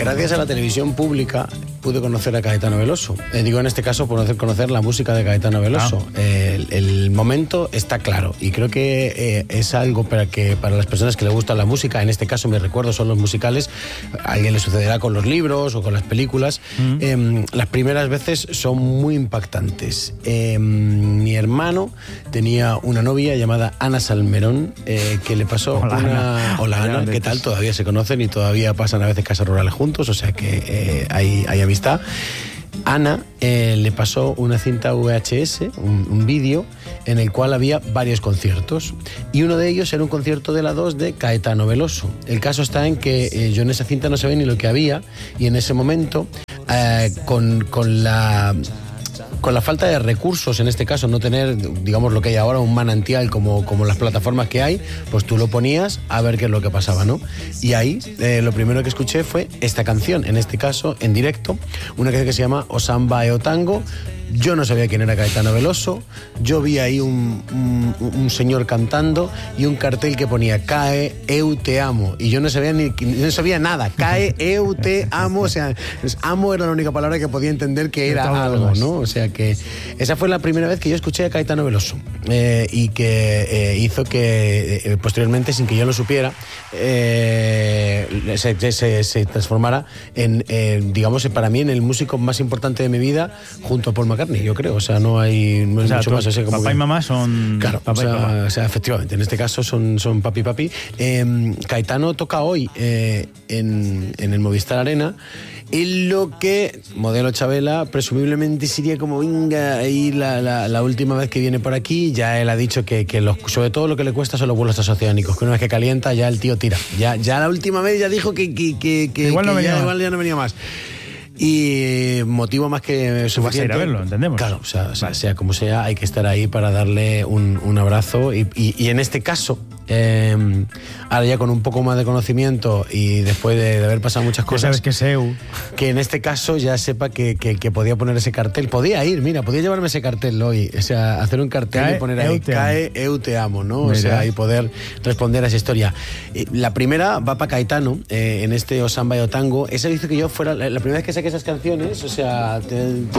gracias a la televisión pública pude conocer a Caetano Veloso. Digo, en este caso, conocer la música de Caetano Veloso. El momento está claro y creo que es algo para las personas que les gusta la música, en este caso mis recuerdos son los musicales, a alguien le sucederá con los libros o con las películas. Las primeras veces son muy impactantes. Mi hermano tenía una novia llamada Ana Salmerón, que le pasó Hola Ana, ¿qué tal? Todavía se conocen y todavía pasan a veces casas rurales juntos, o sea que hay amistad. Ana le pasó una cinta VHS, un vídeo, en el cual había varios conciertos. Y uno de ellos era un concierto de la 2 de Caetano Veloso. El caso está en que yo en esa cinta no sabía ni lo que había, y en ese momento, con la falta de recursos, en este caso, no tener, digamos, lo que hay ahora, un manantial como las plataformas que hay, pues tú lo ponías a ver qué es lo que pasaba, ¿no? Y ahí lo primero que escuché fue esta canción, en este caso, en directo, una canción que se llama O Samba e o Tango. Yo no sabía quién era Caetano Veloso, yo vi ahí un señor cantando y un cartel que ponía Cae, eu te amo, y yo no sabía nada, Cae, eu te amo, o sea, amo era la única palabra que podía entender que era algo, ¿no? O sea que esa fue la primera vez que yo escuché a Caetano Veloso, y que hizo que posteriormente, sin que yo lo supiera, se transformara en, digamos, para mí en el músico más importante de mi vida, junto a Paul McCartney, yo creo, o sea, no hay mucho más. O sea, como papá y mamá son... Claro, o sea, efectivamente, en este caso son papi. Caetano toca hoy en el Movistar Arena, en lo que Modelo Chabela presumiblemente sería como, venga, ahí la última vez que viene por aquí. Ya él ha dicho que sobre todo lo que le cuesta son los vuelos transoceánicos, que una vez que calienta ya el tío tira. Ya la última vez ya dijo que igual ya no venía más. Y motivo más que suficiente. Vas a ir a verlo, entendemos. Claro, sea como sea, hay que estar ahí para darle un abrazo. Y en este caso, ahora ya con un poco más de conocimiento y después de haber pasado muchas cosas, sabes que es EU, que en este caso ya sepa que podía poner ese cartel. Podía llevarme ese cartel hoy, o sea, hacer un cartel Cae, y poner ahí Cae, eu te amo, ¿no? Mira. O sea, y poder responder a esa historia. La primera va para Caetano, en este O Samba e o Tango. Esa hizo que yo fuera la primera vez que saqué esas canciones, o sea,